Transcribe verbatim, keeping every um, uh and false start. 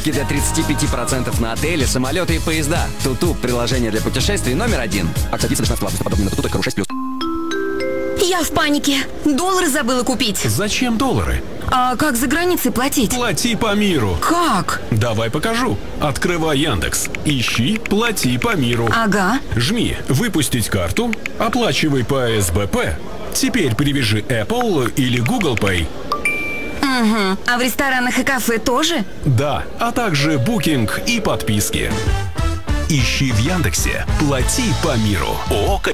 Скидки до тридцати пяти процентов на отели, самолеты и поезда. Туту – приложение для путешествий номер один. Акция длится до шестнадцатого августа. Подробнее на туту точка ру шесть плюс. Я в панике. Доллары забыла купить. Зачем доллары? А как за границей платить? Плати по миру. Как? Давай покажу. Открывай Яндекс. Ищи «Плати по миру». Ага. Жми «Выпустить карту», оплачивай по эс бэ пэ. Теперь привяжи Apple или Google Pay. Угу. А в ресторанах и кафе тоже? Да, а также букинг и подписки. Ищи в Яндексе «Плати по миру». ООО «Капитал».